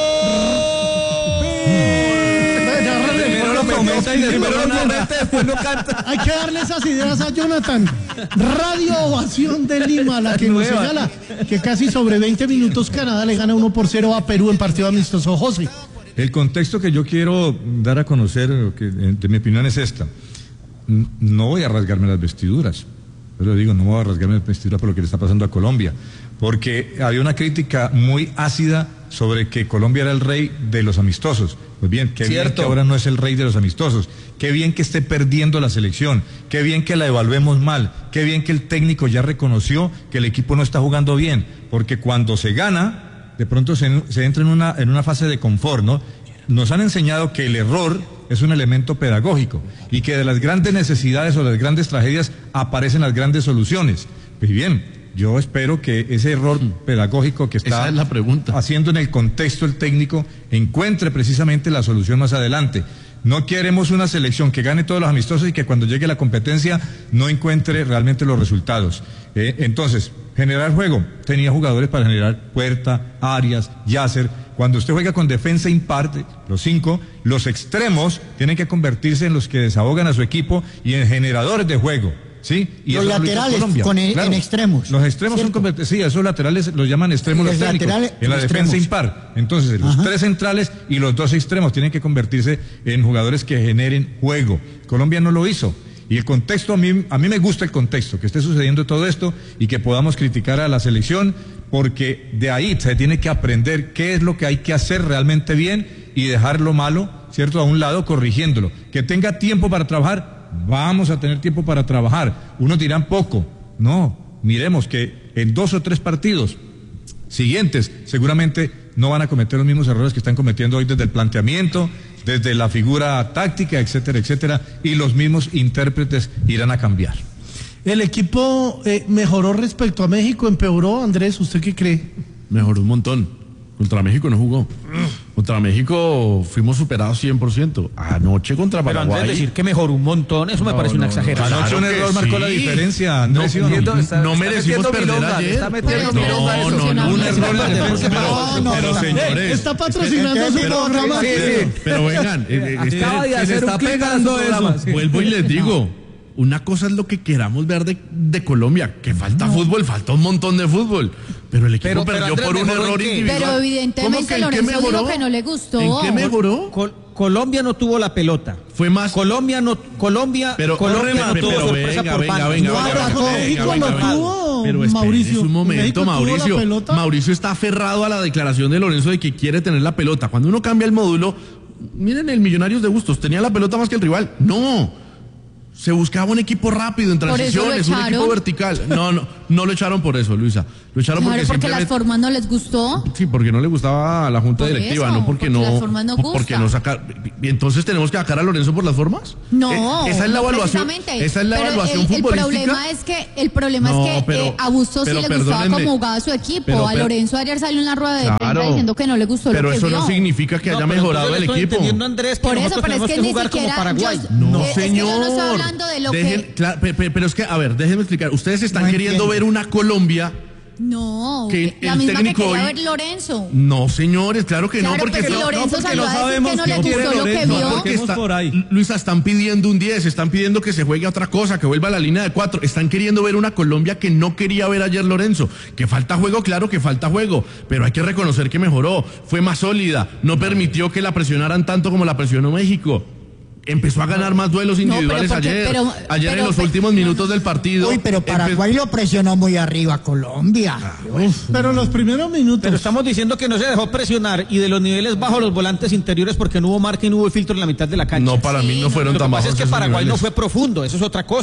Hay que darle esas ideas a Jonathan. Radio Ovación de Lima, la que nos señala que casi sobre veinte minutos Canadá le gana uno por cero a Perú en partido amistoso. José. El contexto que yo quiero dar a conocer, que de mi opinión es esta. No voy a rasgarme las vestiduras, pero digo, no voy a rasgarme las vestiduras por lo que le está pasando a Colombia, porque había una crítica muy ácida sobre que Colombia era el rey de los amistosos. Pues bien, qué bien que ahora no es el rey de los amistosos, qué bien que esté perdiendo la selección, qué bien que la evaluemos mal, qué bien que el técnico ya reconoció que el equipo no está jugando bien, porque cuando se gana, de pronto se, se entra en una, en una fase de confort, ¿no? Nos han enseñado que el error es un elemento pedagógico y que de las grandes necesidades o de las grandes tragedias aparecen las grandes soluciones. Pues bien, yo espero que ese error pedagógico que está Esa es la pregunta. haciendo en el contexto el técnico encuentre precisamente la solución más adelante. No queremos una selección que gane todos los amistosos y que cuando llegue la competencia no encuentre realmente los resultados. Eh, entonces, generar juego. Tenía jugadores para generar Puerta, Arias, Yasser. Cuando usted juega con defensa impar, los cinco, los extremos tienen que convertirse en los que desahogan a su equipo y en generadores de juego. ¿Sí? Y los eso laterales con en, claro. en extremos. Los extremos ¿cierto? son convertidos, sí, esos laterales los llaman extremos los, los técnicos, en la defensa impar. Entonces, los Ajá. tres centrales y los dos extremos tienen que convertirse en jugadores que generen juego. Colombia no lo hizo. Y el contexto, a mí, a mí me gusta el contexto, que esté sucediendo todo esto y que podamos criticar a la selección, porque de ahí se tiene que aprender qué es lo que hay que hacer realmente bien y dejar lo malo, ¿cierto?, a un lado, corrigiéndolo. Que tenga tiempo para trabajar. Vamos a tener tiempo para trabajar. Unos dirán poco. No, miremos que en dos o tres partidos siguientes seguramente no van a cometer los mismos errores que están cometiendo hoy desde el planteamiento, desde la figura táctica, etcétera, etcétera, y los mismos intérpretes irán a cambiar. ¿El equipo eh, mejoró respecto a México? ¿Empeoró, Andrés? ¿Usted qué cree? Mejoró un montón. Contra México no jugó. Contra México fuimos superados cien por ciento. Anoche contra Paraguay. Pero antes de decir que mejoró un montón, eso no, me parece no, una exageración. No, Anoche un error sí. marcó la diferencia. No, no, no, está, no merecimos perder ayer. Está metiendo no, no, no, un error en la defensa. Pero señores. Está patrocinando su programa. Sí, sí. Pero vengan, se está pegando eso. Vuelvo y les digo. Una cosa es lo que queramos ver de, de Colombia, que falta no. fútbol, falta un montón de fútbol, pero el equipo pero, perdió pero Andrés, por un error individual. Pero evidentemente Lorenzo dijo que no le gustó. ¿En qué mejoró? Col Colombia no tuvo la pelota. Fue más. Colombia no, Colombia, pero, Colombia no pero, tuvo pero, sorpresa venga, por venga, panes. venga, no, venga, atacó, venga, México venga, lo venga, tuvo. Pero Mauricio, un momento, Mauricio. Mauricio está aferrado a la declaración de Lorenzo de que quiere tener la pelota. Cuando uno cambia el módulo, miren el Millonarios de Bustos, tenía la pelota más que el rival. No. Se buscaba un equipo rápido en transiciones, un equipo vertical. No, no, no lo echaron por eso, Luisa. Lo echaron claro, porque, porque simplemente... las formas no les gustó. Sí, porque no le gustaba a la junta por directiva, eso, no porque, porque no. Las formas no gusta. Porque no sacar. Entonces tenemos que sacar a Lorenzo por las formas. No. Eh, esa es la no evaluación. Esa es la pero evaluación el, futbolística. El problema es que el problema no, es que pero, eh, a Bustos sí le gustaba cómo jugaba su equipo. Pero, a Lorenzo ayer salió en la rueda de claro, prensa diciendo que no le gustó pero lo que eso vio. no significa que haya no, mejorado el equipo. Andrés, que por eso, pero es que, que ni siquiera. Yo, no, eh, señor. Es que yo no estoy hablando de lo Dejen, que. Claro, pero es que, a ver, déjenme explicar. Ustedes están no queriendo ver una Colombia. No, que la el misma que quería hoy... ver Lorenzo. No, señores, claro que claro, no, porque pero no, Lorenzo no, porque salió no a decir que no le gustó lo que no, vio. Porque está, por ahí. Luisa, están pidiendo un diez, están pidiendo que se juegue a otra cosa, que vuelva a la línea de cuatro, están queriendo ver una Colombia que no quería ver ayer Lorenzo. Que falta juego, claro que falta juego, pero hay que reconocer que mejoró, fue más sólida, no permitió que la presionaran tanto como la presionó México. Empezó a ganar más duelos individuales no, porque, ayer. Pero, ayer pero, en los pero, últimos minutos del partido. Uy, pero Paraguay lo presionó muy arriba a Colombia. Uf, pero los primeros minutos. Pero estamos diciendo que no se dejó presionar y de los niveles bajos los volantes interiores porque no hubo marca y no hubo filtro en la mitad de la cancha. No, para sí, mí no fueron no, tan bajos. Lo que pasa es que Paraguay niveles. no fue profundo, eso es otra cosa.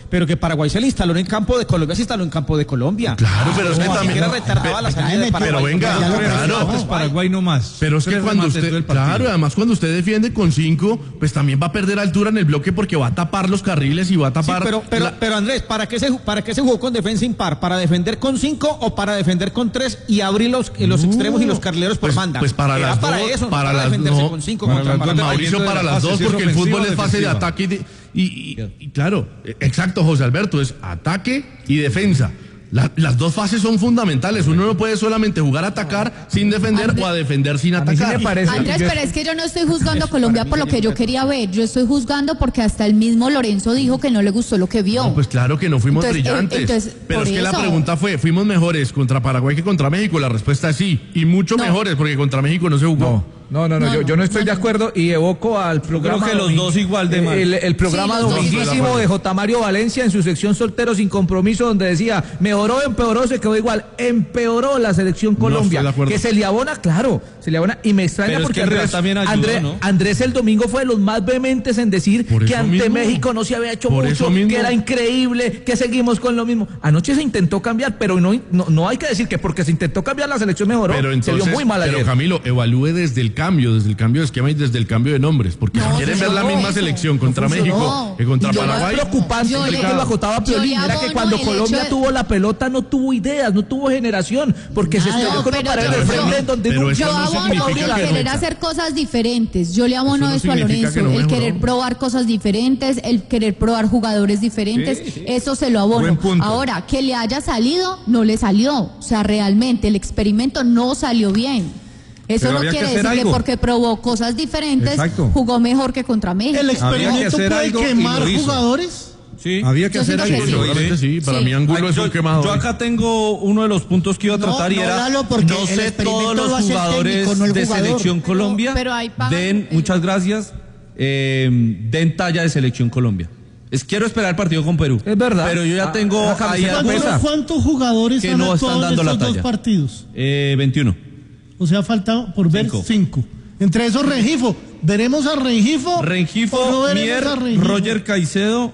pero que Paraguay se le instaló en el campo de Colombia, se instaló en campo de Colombia. Claro, pero es que no, también no, retardaba la salida de Paraguay. Pero venga, claro, pues Paraguay no más. pero es que Tres cuando remates usted, todo el partido. claro, además cuando usted defiende con cinco, pues también va a perder altura en el bloque porque va a tapar los carriles y va a Sí, tapar. pero, pero, la- pero Andrés, ¿para qué, se, ¿para qué se jugó con defensa impar? ¿Para defender con cinco o para defender con tres y abrir los, eh, los No. extremos y los carrileros por Pues- banda? pues para Era las para dos, eso, no para para las- defenderse no, con cinco para contra las dos, Paraguay. Mauricio, dependiendo de para la las fase, dos, si es porque el ofensiva fútbol o es fase de defensiva. ataque y, de- y- y- y claro, eh, exacto, José Alberto, es ataque y defensa. La- las dos fases son fundamentales. Uno no puede solamente jugar a atacar sin defender Andrés- o a defender sin A mí sí atacar. me parece. Andrés, yo- pero es que yo no estoy juzgando a Colombia por lo que yo quería ver. Yo estoy juzgando porque hasta el mismo Lorenzo dijo que no le gustó lo que vio. No, pues claro que no fuimos Entonces, eh, brillantes. entonces, pero por es que la eso. pregunta fue, ¿fuimos mejores contra Paraguay que contra México? La respuesta es sí. Y mucho No. mejores porque contra México no se jugó. No, no, no, No, yo, yo no estoy no, de no. acuerdo y evoco al programa. que los domin- dos igual de mal. El, el programa Sí, los dos dominguísimo igual. de J. Mario Valencia en su sección Soltero sin Compromiso, donde decía: mejoró, empeoró, se quedó igual. Empeoró la selección Colombia. estoy de acuerdo. Que se le abona, claro, se le abona. Y me extraña Pero es porque que el Real Andrés, también ayudó, Andrés, ¿no? Andrés el domingo fue de los más vehementes en decir Por que eso ante mismo. México no se había hecho Por mucho, eso mismo. que era increíble, que seguimos con lo mismo. Anoche se intentó cambiar, pero no, no, no hay que decir que porque se intentó cambiar la selección mejoró. Pero entonces, se vio muy mal pero ayer. Camilo, evalúe desde el cambio, desde el cambio de esquema y desde el cambio de nombres. Porque No, si quieren ver la funcionó misma eso. selección contra funcionó. México que contra Y lo más Paraguay. preocupante Yo es le- que lo acotaba yo le Piolín, era que abono cuando el Colombia hecho de- tuvo la pelota no tuvo ideas, no tuvo generación, porque se Nada, estrelló con una pero pared yo- del frente yo- en donde pero no- eso Yo no abono significa el que querer no- hacer cosas diferentes. Yo le abono Eso no eso a significa Lorenzo. que no el mejoró. querer probar cosas diferentes, el querer probar jugadores diferentes, eso se lo abono. Buen punto. Ahora, que le haya salido, no le salió. O sea, realmente el experimento no salió bien. Eso Pero no había que quiere hacer decir que algo. porque probó cosas diferentes, Exacto. jugó mejor que contra México. ¿El Había que experimento hacer puede algo y quemar lo hizo. jugadores? Sí. Había que Yo hacer siento algo. que sí. Seguramente sí, para Sí. mí Angulo Ay, es yo, un quemador. yo acá tengo uno de los puntos que iba a No, tratar y no, era Lalo, porque no el sé experimento todos lo los hace el jugadores técnico, no el de jugador. selección Pero- Colombia pero ahí pagan den, el- muchas gracias, eh, den talla de selección Colombia. Es quiero esperar el partido con Perú. Es verdad. Pero yo ya Ah, tengo la ahí camiseta a ¿Cuántos, pesa, cuántos jugadores que han no están actuado en dando la estos dos talla. partidos? eh, veintiuno. O sea, falta por ver Cinco. cinco. Entre esos Rengifo. ¿Veremos a Rengifo? Rengifo, ¿O no veremos Mier, a Rengifo? Roger Caicedo,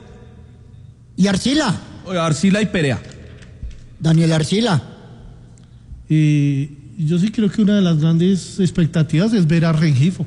Y Arcila, Arcila y Perea. Daniel Arcila. Y yo sí creo que una de las grandes expectativas es ver a Rengifo.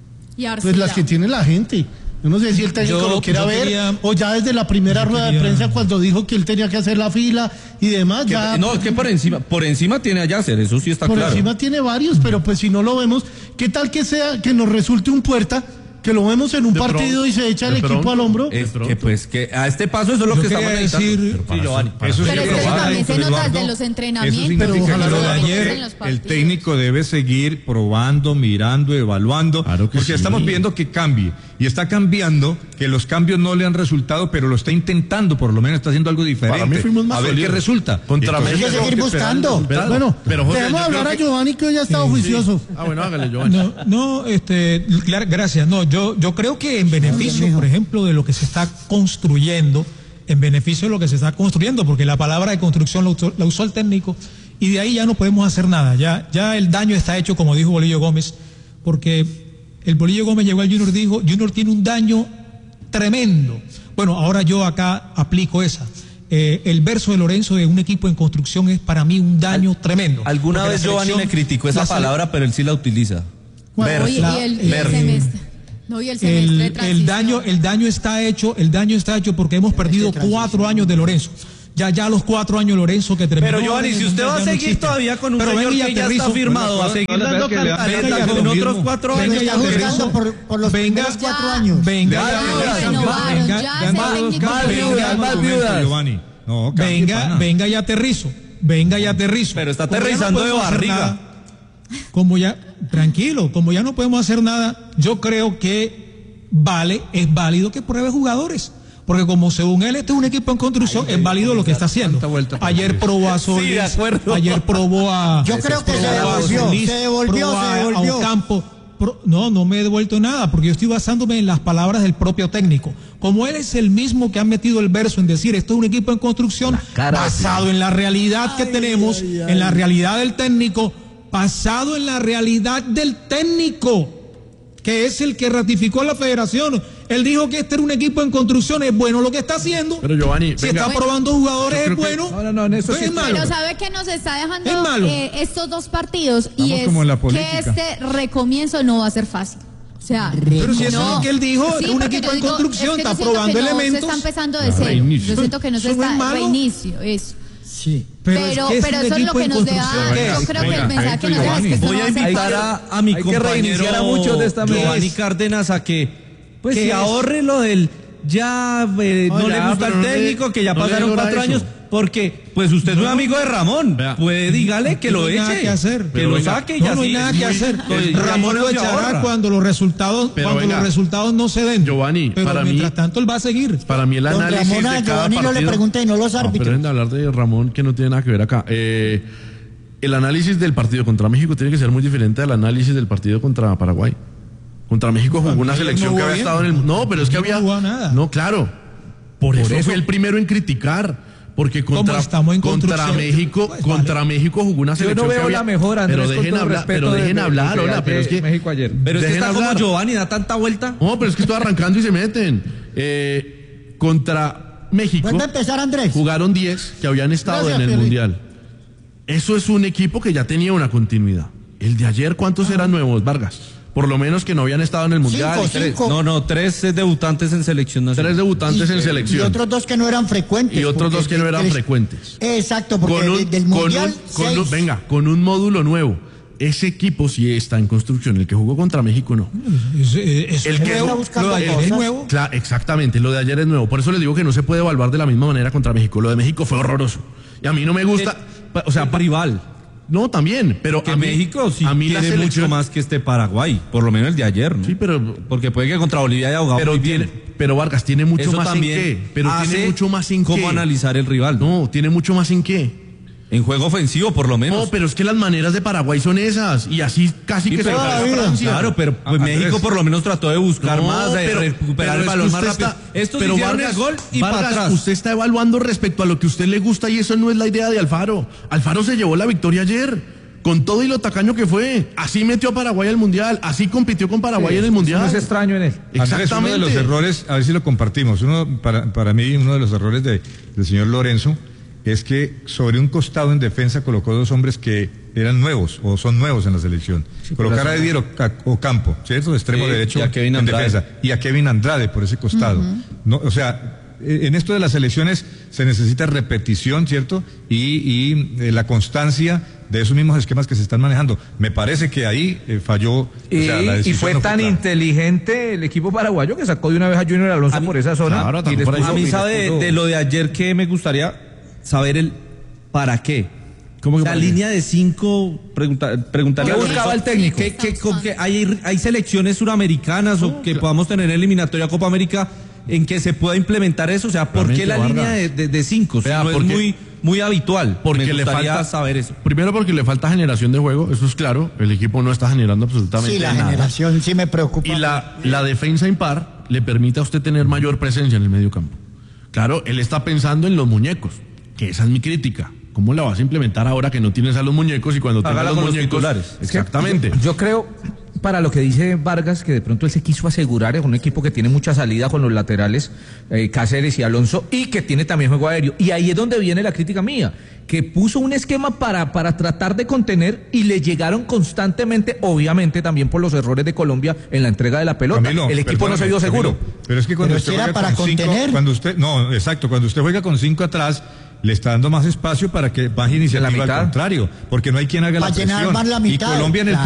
Y Pues Arcila. las que tiene la gente. Yo no sé si el técnico Yo- lo quiera yo ver quería- o ya desde la primera yo rueda de quería- prensa cuando dijo que él tenía que hacer la fila y demás. Que- ya no, es que por encima, por encima tiene a Yasser, eso sí está por claro. encima tiene varios, pero pues si no lo vemos, ¿qué tal que sea que nos resulte un Puerta, que lo vemos en un De partido pronto, y se echa el de equipo pronto. al hombro? Es que pues que a este paso eso es lo Yo que quería estamos necesitando. decir- Sí, Giovanni. Eso Pero es que eso probar, también se doctor nota desde Eduardo. los Eso entrenamientos. significa Pero que ojalá lo de lo en ayer, los el partidos. técnico debe seguir probando, mirando, evaluando, Claro que porque sí. estamos pidiendo que cambie. Y está cambiando, que los cambios no le han resultado, pero lo está intentando, por lo menos está haciendo algo diferente. Para mí fuimos más a ver qué sólidos. resulta. Contra Entonces, México hay que tenemos seguir esperar el buscando. resultado. Bueno, Pero, José, dejemos yo hablar creo a que- Giovanni que hoy ya ha estado juicioso. Ah, bueno, hágale, Giovanni. No, no, este, clar- gracias. No, yo, yo creo que en beneficio, por ejemplo, de lo que se está construyendo, en beneficio de lo que se está construyendo, porque la palabra de construcción la usó, la usó el técnico, y de ahí ya no podemos hacer nada. Ya, ya el daño está hecho, como dijo Bolillo Gómez, porque el Bolillo Gómez llegó al Junior y dijo, Junior tiene un daño tremendo. Bueno, ahora yo acá aplico esa. Eh, el verso de Lorenzo de un equipo en construcción es para mí un daño tremendo. Alguna Porque vez la Giovanni selección- me criticó esa la sele- palabra, pero él sí la utiliza. Bueno, Oye, la- y el, y el ver- semestre. No, y el semestre de El, el transición. daño, el daño está hecho, el daño está hecho porque hemos perdido cuatro años de Lorenzo. Ya, ya los cuatro años Lorenzo que terminó. Pero Giovanni, si usted va a ya no seguir existe. todavía con un Pero señor venga y que ya aterrizo. está firmado, va a seguir Bueno, dando que le- cantaleta venga, con lo otros mismo. cuatro Venga, años. ya Está aterrizo. juzgando por, por los Venga, primeros cuatro Ya. años. Venga, Ya, ya, ya, aterrizo. renovaron, Venga, ya venga, ese técnico venga, se venga, renovó. más venga, viudas. Giovanni. No, cambie, venga, pana. venga y aterrizo. Venga y aterrizo. Pero está Como ya no aterrizando de podemos hacer barriga. nada, Como ya, tranquilo, como ya no podemos hacer nada, yo creo que vale, es válido que pruebe jugadores. Porque como según él este es un equipo en construcción, es válido lo que está haciendo. Tanta vuelta para Ayer eso. probó a Solís, Sí, de acuerdo. ayer probó a... Yo creo que se probó a devolvió, Solís, se devolvió, probó se a- devolvió. a Ocampo. Pro- no, no me he devuelto nada, porque yo estoy basándome en las palabras del propio técnico. Como él es el mismo que ha metido el verso en decir esto es un equipo en construcción, basado en la realidad que tenemos, en la realidad del técnico, basado en la realidad del técnico, que es el que ratificó la federación, Él dijo que este era un equipo en construcción, es bueno lo que está haciendo. Pero Giovanni, si venga, está probando jugadores es bueno. No, no, no, en eso sí es malo. Pero sabe que nos está dejando Es malo. eh, estos dos partidos y Estamos es como en la que política. este recomienzo no va a ser fácil. O sea, Pero si eso no. es lo que él dijo, Sí, es un porque equipo yo en digo, construcción, es que yo está siento probando que no elementos. se está empezando de cero. reinicio. Yo siento que no se ¿Eso no está es malo? reinicio, eso. Sí. Pero, Pero, es que es pero un eso es lo equipo que en nos deja. construcción. Yo ¿Qué? creo que Oiga, el mensaje que nos deja es que esto Voy no a va a ser invitar fácil. a, a mi Hay que compañero reiniciar a muchos de esta mesa. Giovanni Cárdenas a que pues ¿Qué se es? ahorre lo del ya eh, no, No, le ya, gusta pero el no le- técnico, que ya no le pasaron logra cuatro eso. años, porque pues usted es un amigo de Ramón, Vea. pues dígale que lo No hay eche, nada que hacer. que Pero lo venga, saque y No, ya no hay sí, nada es que muy- hacer. pues, ya Ramón no lo se echará ahorra. cuando los resultados, Pero cuando venga, los resultados no se den. Giovanni, pero para mí- mientras tanto él va a seguir. para mí el Don análisis Ramón, a de cada Giovanni no le partido... pregunta y no los No, pero árbitros. dejen de hablar de Ramón, que no tiene nada que ver acá. Eh, el análisis del partido contra México tiene que ser muy diferente al análisis del partido contra Paraguay. Contra México jugó una Ayer selección no que jugó había bien. estado en el... No, pero es que No había... jugó nada. No, claro. Por, eso, eso- fui el primero en criticar. Porque contra, estamos en contra construcción, México, pues, contra vale. México jugó una Yo selección no veo que había... la mejor, Andrés, pero con dejen todo hablar, respeto pero de- dejen de- hablar, de- hola, de pero es que... México ayer. Pero es que dejen está como hablar. Giovanni, da tanta vuelta. No, pero es que estoy arrancando y se meten. Eh, contra México Vuelve a empezar, Andrés. jugaron diez que habían estado Gracias, en el Felipe. Mundial. Eso es un equipo que ya tenía una continuidad. El de ayer, ¿cuántos eran nuevos, Vargas? Por lo menos que no habían estado en el Mundial. Cinco, Tres- cinco. No, no, tres eh, debutantes en selección Tres nacional. debutantes en Y selección. otros dos que no eran frecuentes. Y otros porque dos que no eran les- frecuentes. Exacto, porque Con un- de- del con Mundial, un- con un- seis. venga, con un módulo nuevo. Ese equipo sí está en construcción. El que jugó contra México no. Es, es, El es que nuevo, está buscando lo de ayer es cosas. nuevo. Claro, exactamente. Lo de ayer es nuevo. Por eso les digo que no se puede evaluar de la misma manera contra México. Lo de México fue horroroso. Y a mí no me gusta. pa- o sea, pa- rival. no, también. Pero Que a mí- México sí a mí la tiene selección- mucho más que este Paraguay, por lo menos el de ayer, ¿no? Sí, pero Porque puede que contra Bolivia haya jugado pero muy tiene, bien. pero Vargas tiene mucho Eso más también en qué. Pero hace tiene mucho más en cómo qué. analizar el rival, ¿no? No, tiene mucho más en qué. En juego ofensivo, por lo menos. No, pero es que las maneras de Paraguay son esas. Y así casi Sí, que se pero- va a vida. Francia. Claro, pero pues, Andrés. México por lo menos trató de buscar No, más, de pero- recuperar pero el es balón que más usted rápido. está- Estos pero hicieron Vargas, el gol y Vargas, para atrás. usted está evaluando respecto a lo que a usted le gusta y eso no es la idea de Alfaro. Alfaro se llevó la victoria ayer. Con todo y lo tacaño que fue. Así metió a Paraguay al Mundial. Así compitió con Paraguay en el Mundial. No es extraño en él. Andrés, uno de Exactamente. los errores, a ver si lo compartimos, uno para, para mí uno de los errores de, del señor Lorenzo es que sobre un costado en defensa colocó dos hombres que eran nuevos o son nuevos en la selección. Colocar a Edier Oca- Ocampo, ¿cierto? De extremo Sí, derecho y a Kevin en Andrade. defensa. Y a Kevin Andrade por ese costado. No, o sea, eh, en esto de las selecciones se necesita repetición, ¿cierto? Y, y eh, la constancia de esos mismos esquemas que se están manejando. Me parece que ahí eh, falló. o Y, sea, la y decisión fue no tan clara. inteligente el equipo paraguayo que sacó de una vez a Junior Alonso A mí- por esa zona. claro, y tampoco les por ahí. puso- A mí y les sabe de, puso- de lo de ayer que me gustaría saber el para qué. ¿Cómo que La para qué? línea de cinco, pregunta, preguntarle ¿Qué a buscaba Lorenzo, el técnico? ¿qué- qué- con qué- hay, hay selecciones suramericanas o que podamos tener en eliminatoria Copa América en que se pueda implementar eso? O sea, ¿por qué Realmente, la Vargas. línea de, de- de cinco? Si Vea, no es porque- muy, muy habitual. Porque me le gustaría falta saber eso. Primero porque le falta generación de juego, eso es claro. El equipo no está generando absolutamente Sí, la nada. generación sí me preocupa. Y la, la defensa impar le permite a usted tener mayor presencia en el medio campo. Claro, él está pensando en los muñecos, que esa es mi crítica. ¿Cómo la vas a implementar ahora que no tienes a los muñecos y cuando tengas Hágala los con los muñecos? titulares. Es que Exactamente. Yo, yo creo, para lo que dice Vargas, que de pronto él se quiso asegurar, es un equipo que tiene mucha salida con los laterales, eh, Cáceres y Alonso, y que tiene también juego aéreo. Y ahí es donde viene la crítica mía, que puso un esquema para, para tratar de contener y le llegaron constantemente, obviamente también por los errores de Colombia en la entrega de la pelota. Camilo, el equipo no se vio perdóname, seguro. Camilo, pero es que cuando Pero usted si era juega para con cinco, contener. cuando usted, no, exacto, cuando usted juega con cinco atrás, le está dando más espacio para que baje iniciativa mitad. al contrario, porque no hay quien haga Para la llenar presión. más la mitad, y Colombia en el claro.